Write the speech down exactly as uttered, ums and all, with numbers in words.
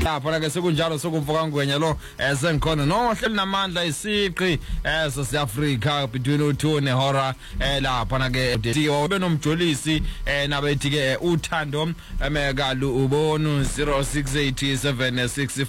lapha ke sekunjalo sokumvuka ngwenya lo esengikhona nohleli namandla isiqi eso seAfrica between two nehora lapha ke Tiyo benomjolisi nabethi ke uthando emekalu ubonu zero six eight seven six